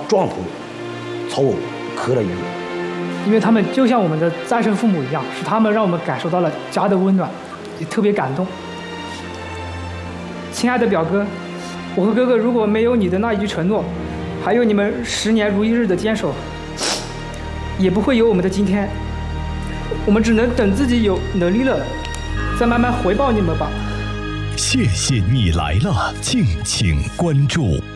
状头朝我磕了一个。 因为他们就像我们的再生父母一样，是他们让我们感受到了家的温暖，也特别感动。亲爱的表哥，我和哥哥如果没有你的那一句承诺，还有你们10年如一日的坚守，也不会有我们的今天。我们只能等自己有能力了，再慢慢回报你们吧。 谢谢你来了，敬请关注。